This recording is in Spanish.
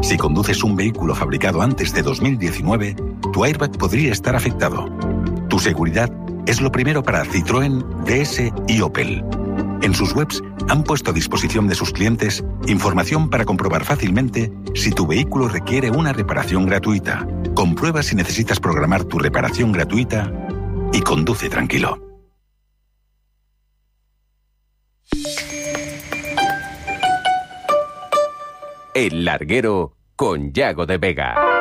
Si conduces un vehículo fabricado antes de 2019, tu airbag podría estar afectado. Tu seguridad es lo primero para Citroën, DS y Opel. En sus webs han puesto a disposición de sus clientes información para comprobar fácilmente si tu vehículo requiere una reparación gratuita. Comprueba si necesitas programar tu reparación gratuita y conduce tranquilo. El Larguero con Yago de Vega.